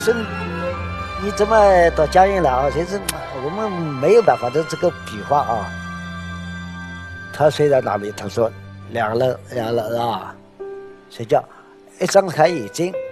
是，你怎么到家人了啊？这是我们没有办法的这个比划啊。他睡在那里，他说凉了啊，睡觉，一张开眼睛。